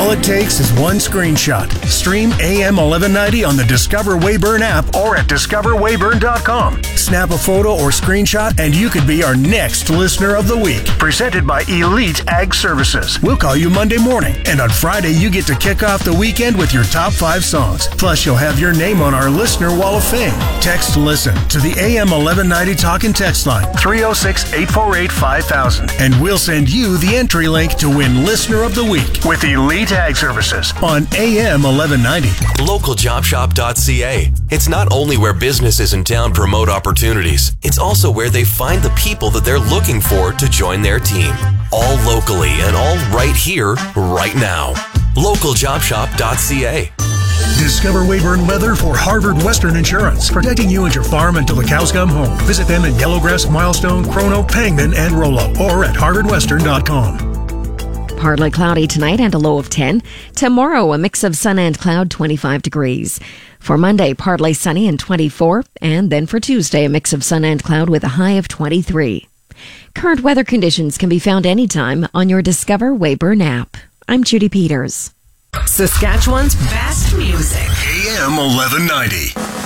All it takes is one screenshot. Stream AM 1190 on the Discover Weyburn app or at discoverweyburn.com. Snap a photo or screenshot and you could be our next Listener of the Week. Presented by Elite Ag Services. We'll call you Monday morning, and on Friday you get to kick off the weekend with your top 5 songs. Plus, you'll have your name on our Listener Wall of Fame. Text LISTEN to the AM 1190 talk and text line 306-848-5000, and we'll send you the entry link to win Listener of the Week with Elite Ag Services on AM 1190. LocalJobShop.ca. It's not only where businesses in town promote opportunities, it's also where they find the people that they're looking for to join their team. All locally and all right here, right now. LocalJobShop.ca. Discover Weyburn Weather for Harvard Western Insurance, protecting you and your farm until the cows come home. Visit them in Yellowgrass, Milestone, Chrono, Pangman, and Rollo, or at harvardwestern.com. Partly cloudy tonight and a low of 10. Tomorrow, a mix of sun and cloud, 25 degrees. For Monday, partly sunny and 24. And then for Tuesday, a mix of sun and cloud with a high of 23. Current weather conditions can be found anytime on your Discover Weyburn app. I'm Judy Peters. Saskatchewan's best music. AM 1190.